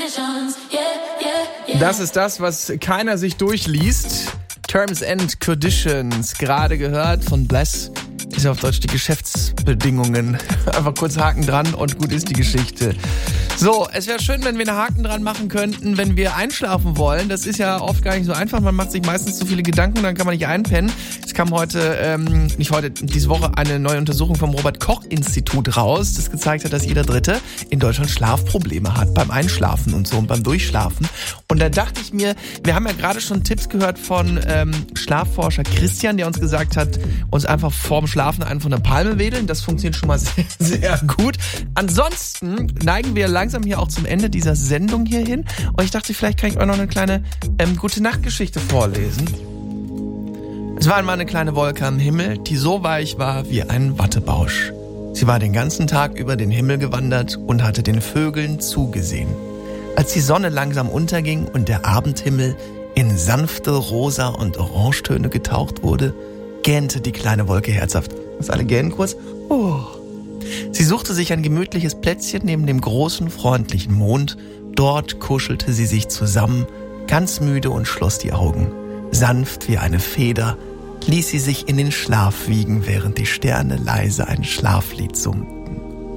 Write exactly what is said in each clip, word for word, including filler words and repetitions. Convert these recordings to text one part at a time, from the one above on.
Das ist das, was keiner sich durchliest. Terms and Conditions, gerade gehört von Bless. Ist ja auf Deutsch die Geschäftsbedingungen. Einfach kurz Haken dran und gut ist die Geschichte. So, es wäre schön, wenn wir einen Haken dran machen könnten, wenn wir einschlafen wollen. Das ist ja oft gar nicht so einfach. Man macht sich meistens zu viele Gedanken, dann kann man nicht einpennen. Es kam heute, ähm, nicht heute, diese Woche eine neue Untersuchung vom Robert-Koch-Institut raus, das gezeigt hat, dass jeder Dritte in Deutschland Schlafprobleme hat beim Einschlafen und so und beim Durchschlafen. Und da dachte ich mir, wir haben ja gerade schon Tipps gehört von ähm, Schlafforscher Christian, der uns gesagt hat, uns einfach vorm Schlafen einen von der Palme wedeln. Das funktioniert schon mal sehr, sehr gut. Ansonsten neigen wir langsam hier auch zum Ende dieser Sendung hier hin. Und ich dachte, vielleicht kann ich euch noch eine kleine ähm, Gute-Nacht-Geschichte vorlesen. Es war einmal eine kleine Wolke am Himmel, die so weich war wie ein Wattebausch. Sie war den ganzen Tag über den Himmel gewandert und hatte den Vögeln zugesehen. Als die Sonne langsam unterging und der Abendhimmel in sanfte Rosa- und Orangetöne getaucht wurde, gähnte die kleine Wolke herzhaft. Was alle gähnen kurz? Oh. Sie suchte sich ein gemütliches Plätzchen neben dem großen, freundlichen Mond. Dort kuschelte sie sich zusammen, ganz müde und schloss die Augen. Sanft wie eine Feder ließ sie sich in den Schlaf wiegen, während die Sterne leise ein Schlaflied summten.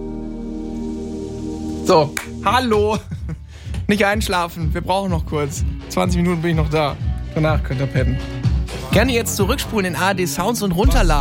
So, hallo! Nicht einschlafen, wir brauchen noch kurz. zwanzig Minuten bin ich noch da. Danach könnt ihr pennen. Gerne jetzt zurückspulen in A R D Sounds und runterladen.